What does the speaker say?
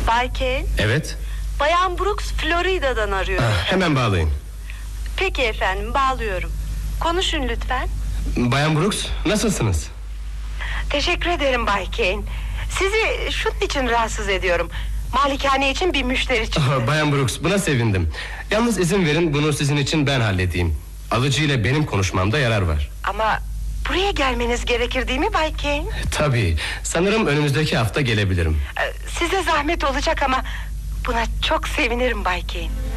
Bay Kane. Evet. Bayan Brooks Florida'dan arıyor. Hemen bağlayın. Peki efendim, bağlıyorum. Konuşun lütfen. Bayan Brooks, nasılsınız? Teşekkür ederim Bay Kane. Sizi şunun için rahatsız ediyorum. Malikane için bir müşteri çıktı. Bayan Brooks, buna sevindim. Yalnız izin verin, bunu sizin için ben halledeyim. Alıcıyla benim konuşmamda yarar var. Ama buraya gelmeniz gerekir değil mi Bay Kane? Tabii, sanırım önümüzdeki hafta gelebilirim. Size zahmet olacak ama buna çok sevinirim Bay Kane.